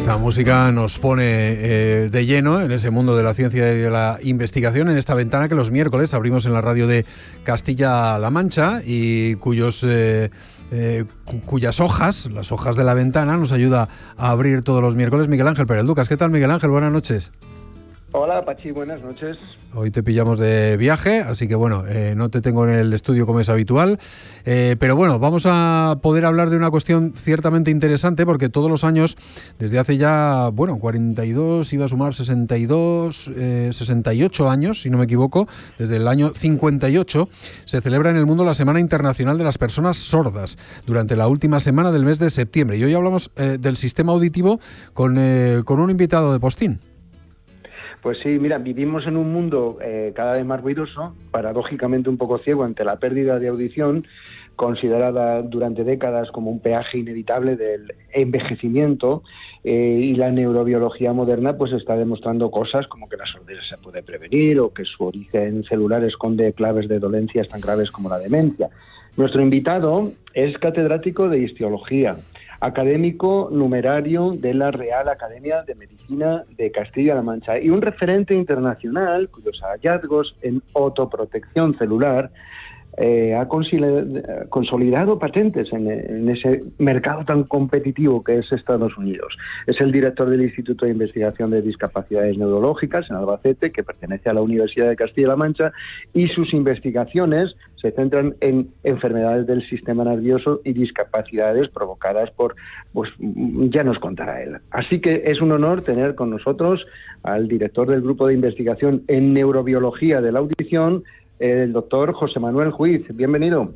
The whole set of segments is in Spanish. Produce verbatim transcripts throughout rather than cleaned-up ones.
Esta música nos pone eh, de lleno en ese mundo de la ciencia y de la investigación, en esta ventana que los miércoles abrimos en la radio de Castilla-La Mancha y cuyos eh, eh, cu cuyas hojas, las hojas de la ventana, nos ayuda a abrir todos los miércoles Miguel Ángel Pérez Lucas. ¿Qué tal, Miguel Ángel? Buenas noches. Hola, Pachi, buenas noches. Hoy te pillamos de viaje, así que bueno, eh, no te tengo en el estudio como es habitual, eh, pero bueno, vamos a poder hablar de una cuestión ciertamente interesante, porque todos los años, desde hace ya, bueno, cuarenta y dos, iba a sumar sesenta y dos, eh, sesenta y ocho años, si no me equivoco, desde el año cincuenta y ocho, se celebra en el mundo la Semana Internacional de las Personas Sordas, durante la última semana del mes de septiembre. Y hoy hablamos eh, del sistema auditivo con, eh, con un invitado de postín. Pues sí, mira, vivimos en un mundo eh, cada vez más ruidoso, paradójicamente un poco ciego ante la pérdida de audición, considerada durante décadas como un peaje inevitable del envejecimiento, eh, y la neurobiología moderna pues está demostrando cosas como que la sordera se puede prevenir o que su origen celular esconde claves de dolencias tan graves como la demencia. Nuestro invitado es catedrático de histiología, académico numerario de la Real Academia de Medicina de Castilla-La Mancha y un referente internacional cuyos hallazgos en otoprotección celular eh, ha consolidado patentes en, en ese mercado tan competitivo que es Estados Unidos. Es el director del Instituto de Investigación de Discapacidades Neurológicas en Albacete, que pertenece a la Universidad de Castilla-La Mancha, y sus investigaciones se centran en enfermedades del sistema nervioso y discapacidades provocadas por, pues ya nos contará él. Así que es un honor tener con nosotros al director del Grupo de Investigación en Neurobiología de la Audición, el doctor José Manuel Juiz. Bienvenido.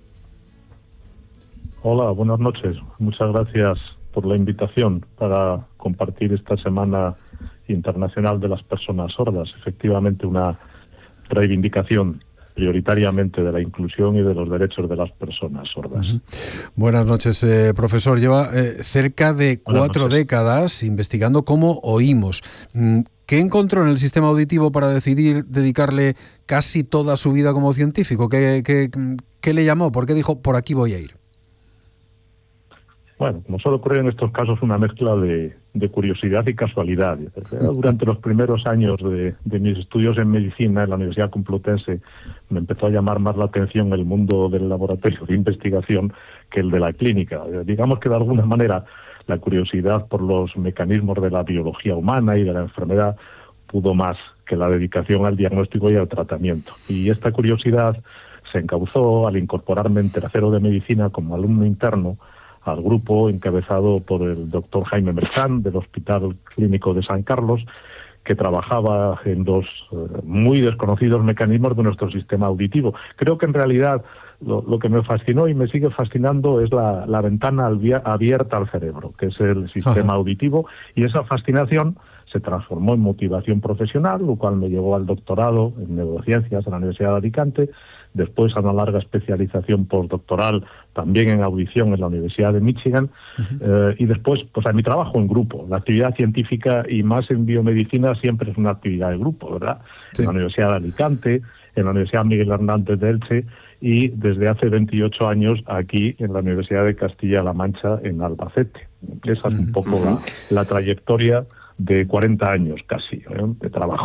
Hola, buenas noches. Muchas gracias por la invitación para compartir esta Semana Internacional de las Personas Sordas. Efectivamente, una reivindicación prioritariamente de la inclusión y de los derechos de las personas sordas. Uh-huh. Buenas noches, eh, profesor. Lleva eh, cerca de cuatro décadas investigando cómo oímos. ¿Qué encontró en el sistema auditivo para decidir dedicarle casi toda su vida como científico? ¿Qué, qué, qué le llamó? ¿Por qué dijo, por aquí voy a ir? Bueno, como suele ocurrir en estos casos, una mezcla de, de curiosidad y casualidad. Durante los primeros años de, de mis estudios en medicina en la Universidad Complutense me empezó a llamar más la atención el mundo del laboratorio de investigación que el de la clínica. Digamos que de alguna manera la curiosidad por los mecanismos de la biología humana y de la enfermedad pudo más que la dedicación al diagnóstico y al tratamiento. Y esta curiosidad se encauzó al incorporarme en tercero de medicina como alumno interno al grupo encabezado por el doctor Jaime Merchan del Hospital Clínico de San Carlos, que trabajaba en dos eh, muy desconocidos mecanismos de nuestro sistema auditivo. Creo que en realidad lo, lo que me fascinó y me sigue fascinando es la, la ventana abierta al cerebro, que es el sistema Ajá. auditivo, y esa fascinación se transformó en motivación profesional, lo cual me llevó al doctorado en neurociencias en la Universidad de Alicante, después a una larga especialización postdoctoral también en audición en la Universidad de Michigan, uh-huh. eh, y después pues a mi trabajo en grupo. La actividad científica y más en biomedicina siempre es una actividad de grupo, ¿verdad? Sí. En la Universidad de Alicante, en la Universidad Miguel Hernández de Elche y desde hace veintiocho años aquí en la Universidad de Castilla-La Mancha en Albacete. Esa es uh-huh. un poco uh-huh. la, la trayectoria de cuarenta años casi, ¿eh? de trabajo.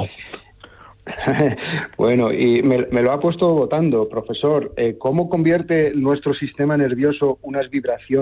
Bueno, y me, me lo ha puesto votando, profesor. Eh, ¿Cómo convierte nuestro sistema nervioso unas vibraciones